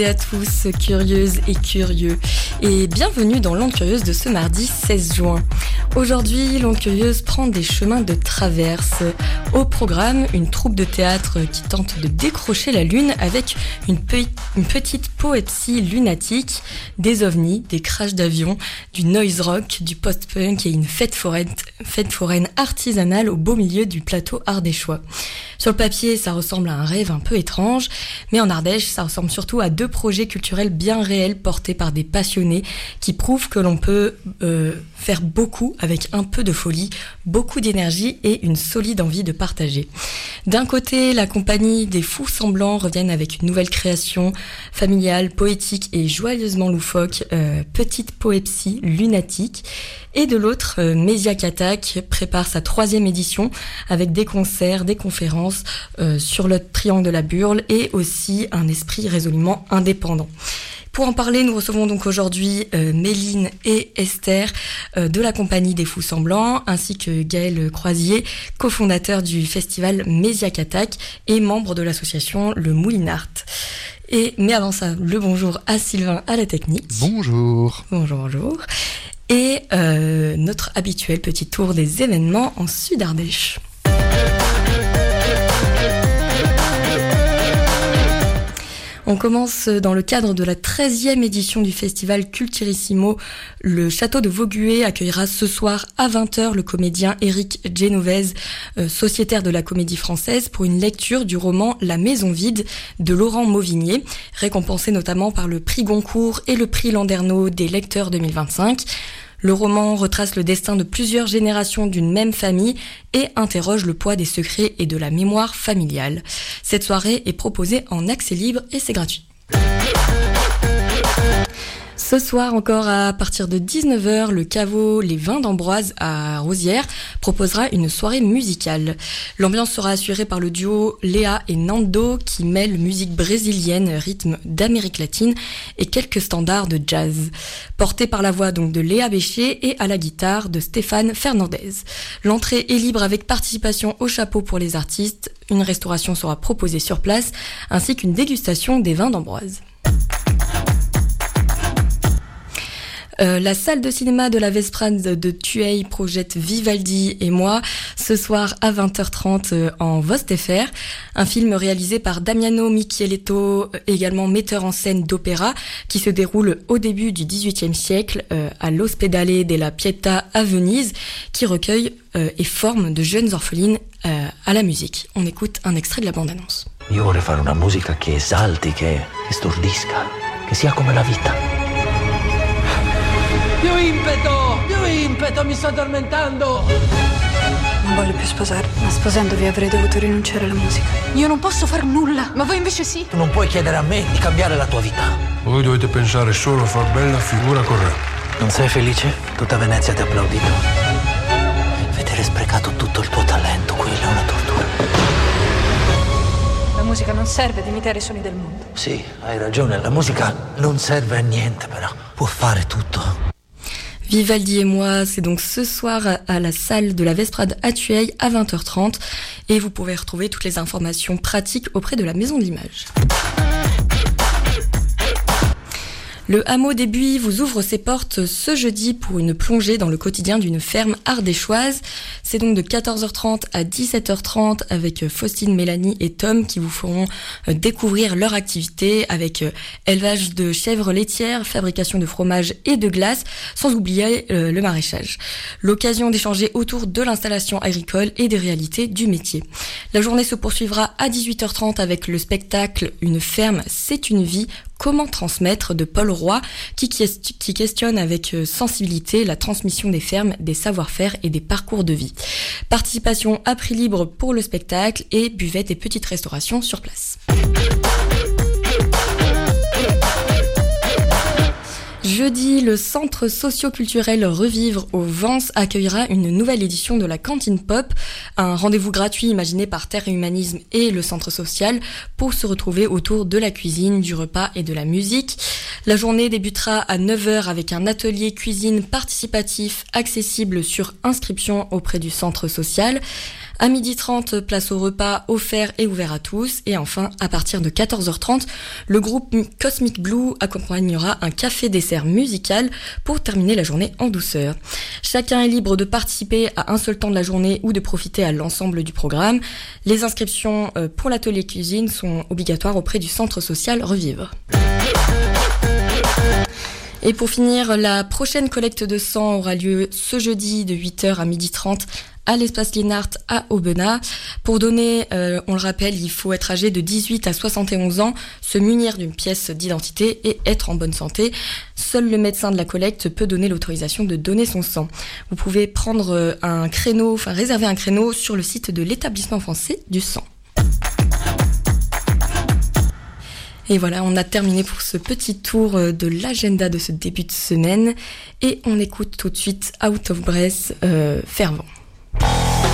À tous, curieuses et curieux, et bienvenue dans l'Onde Curieuse de ce mardi 16 juin. Aujourd'hui, l'Onde Curieuse prend des chemins de traverse. Au programme, une troupe de théâtre qui tente de décrocher la lune avec une petite poésie lunatique, des ovnis, des crashs d'avions, du noise rock, du post-punk et une fête foraine artisanale au beau milieu du plateau ardéchois. Sur le papier, ça ressemble à un rêve un peu étrange, mais en Ardèche, ça ressemble surtout à deux projets culturels bien réels portés par des passionnés qui prouvent que l'on peut faire beaucoup avec un peu de folie, beaucoup d'énergie et une solide envie de partager. D'un côté, la compagnie des Fous Semblants reviennent avec une nouvelle création familiale, poétique et joyeusement loufoque, petite poésie lunatique. Et de l'autre, Méziac Attack prépare sa 3e édition avec des concerts, des conférences sur le triangle de la Burle et aussi un esprit résolument indépendant. Pour en parler, nous recevons donc aujourd'hui Méline et Esther de la compagnie des Fous Semblants, ainsi que Gaël Croisier, cofondateur du festival Méziac Attack et membre de l'association Le Moulinart. Mais avant ça, le bonjour à Sylvain à la technique. Bonjour. Bonjour. Et notre habituel petit tour des événements en Sud-Ardèche. On commence dans le cadre de la 13e édition du festival Culturissimo. Le château de Vaugué accueillera ce soir à 20h le comédien Éric Genovese, sociétaire de la Comédie Française, pour une lecture du roman La Maison Vide de Laurent Mauvigné, récompensé notamment par le prix Goncourt et le prix Landerneau des lecteurs 2025. Le roman retrace le destin de plusieurs générations d'une même famille et interroge le poids des secrets et de la mémoire familiale. Cette soirée est proposée en accès libre et c'est gratuit. Ce soir encore à partir de 19h, le caveau Les Vins d'Ambroise à Rosières proposera une soirée musicale. L'ambiance sera assurée par le duo Léa et Nando qui mêle musique brésilienne, rythme d'Amérique latine et quelques standards de jazz. Porté par la voix donc de Léa Béchier et à la guitare de Stéphane Fernandez. L'entrée est libre avec participation au chapeau pour les artistes. Une restauration sera proposée sur place ainsi qu'une dégustation des vins d'Ambroise. La salle de cinéma de la Vesprade de Thuey projette Vivaldi et moi ce soir à 20h30 en Vosteffer, un film réalisé par Damiano Micheletto, également metteur en scène d'opéra, qui se déroule au début du XVIIIe siècle à l'Ospedale della Pietà à Venise, qui recueille et forme de jeunes orphelines à la musique. On écoute un extrait de la bande-annonce. Io vorrei fare una musica che esalti, che stordisca, che sia come la vita. Più impeto, mi sto addormentando! Non voglio più sposarmi, ma sposandovi avrei dovuto rinunciare alla musica. Io non posso far nulla, ma voi invece sì. Tu non puoi chiedere a me di cambiare la tua vita. Voi dovete pensare solo a far bella figura corretta. Non sei felice? Tutta Venezia ti ha applaudito. Vedere sprecato tutto il tuo talento, quella è una tortura. La musica non serve ad imitare i suoni del mondo. Sì, hai ragione, la musica non serve a niente, però può fare tutto. Vivaldi et moi, c'est donc ce soir à la salle de la Vesprade à Thuey à 20h30 et vous pouvez retrouver toutes les informations pratiques auprès de la Maison de l'Image. Le hameau des Buis vous ouvre ses portes ce jeudi pour une plongée dans le quotidien d'une ferme ardéchoise. C'est donc de 14h30 à 17h30 avec Faustine, Mélanie et Tom qui vous feront découvrir leur activité avec élevage de chèvres laitières, fabrication de fromage et de glace, sans oublier le maraîchage. L'occasion d'échanger autour de l'installation agricole et des réalités du métier. La journée se poursuivra à 18h30 avec le spectacle Une ferme, c'est une vie. Comment transmettre de Paul Roy qui questionne avec sensibilité la transmission des fermes, des savoir-faire et des parcours de vie. Participation à prix libre pour le spectacle et buvette et petite restauration sur place. Jeudi, le centre socio-culturel Revivre au Vence accueillera une nouvelle édition de la Cantine Pop, un rendez-vous gratuit imaginé par Terre et Humanisme et le centre social pour se retrouver autour de la cuisine, du repas et de la musique. La journée débutera à 9h avec un atelier cuisine participatif accessible sur inscription auprès du centre social. À 12h30, place au repas offert et ouvert à tous. Et enfin, à partir de 14h30, le groupe Cosmic Blue accompagnera un café-dessert musical pour terminer la journée en douceur. Chacun est libre de participer à un seul temps de la journée ou de profiter à l'ensemble du programme. Les inscriptions pour l'atelier cuisine sont obligatoires auprès du centre social Revivre. Et pour finir, la prochaine collecte de sang aura lieu ce jeudi de 8h à 12h30 à l'espace Lienart à Aubenas. Pour donner, on le rappelle, il faut être âgé de 18 à 71 ans, se munir d'une pièce d'identité et être en bonne santé. Seul le médecin de la collecte peut donner l'autorisation de donner son sang. Vous pouvez prendre réserver un créneau sur le site de l'établissement français du sang. Et voilà, on a terminé pour ce petit tour de l'agenda de ce début de semaine. Et on écoute tout de suite Out of Breath, Fervent.